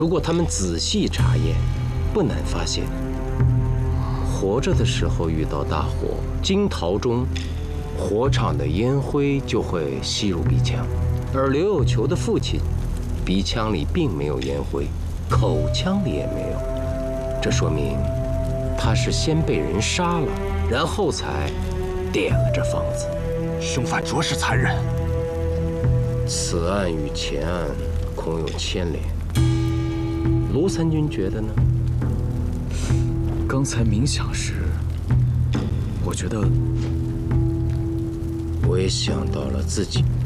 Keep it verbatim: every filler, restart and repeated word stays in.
如果他们仔细查验，不难发现，活着的时候遇到大火，惊逃中，火场的烟灰就会吸入鼻腔，而刘有球的父亲，鼻腔里并没有烟灰，口腔里也没有，这说明他是先被人杀了，然后才点了这房子。 凶犯着实残忍。 此案与前案恐有牵连。卢参军觉得呢？ 刚才冥想时，我觉得我也想到了自己。